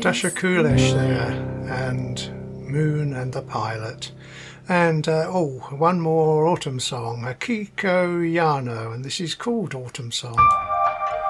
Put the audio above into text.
Dasha Kulesh there, and Moon and the Pilot. And oh, one more autumn song, Akiko Yano, and this is called Autumn Song.